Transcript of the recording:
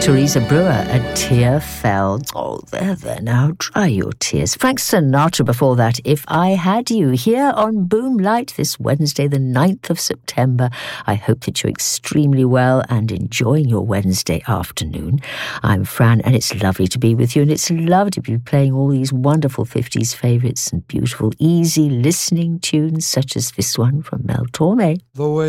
Teresa Brewer, A Tear Fell. Oh, there now, dry your tears. Frank Sinatra before that, If I Had You, here on Boomlight this Wednesday, the 9th of September. I hope that you're extremely well and enjoying your Wednesday afternoon. I'm Fran, and it's lovely to be with you, and it's lovely to be playing all these wonderful 50s favourites and beautiful, easy listening tunes such as this one from Mel Torme. The way